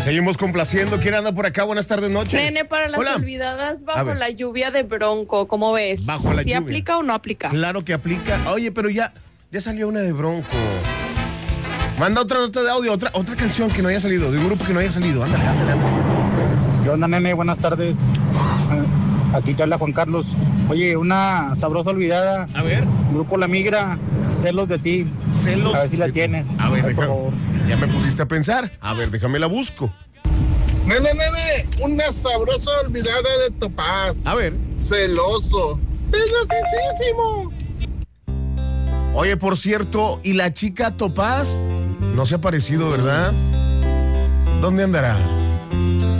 Seguimos complaciendo. ¿Quién anda por acá? Buenas tardes, noches. Nene, para las Hola. olvidadas, bajo la lluvia de Bronco, ¿cómo ves? Bajo la ¿Sí lluvia. aplica o no aplica? Claro que aplica. Oye, pero ya salió una de Bronco. Manda otra nota de audio, otra canción que no haya salido, de un grupo que no haya salido. Ándale. ¿Qué onda, nene? Buenas tardes. Aquí te habla Juan Carlos. Oye, una sabrosa olvidada. A ver. Grupo La Migra, Celos de ti. Celos. A ver si la de- tienes. A ver, Ay, por favor. ya me pusiste a pensar. A ver, déjame la busco. Nene, una sabrosa olvidada de Topaz. A ver. Celoso. Celosísimo. Oye, por cierto, ¿y la chica Topaz? No se ha aparecido, ¿verdad? ¿Dónde andará?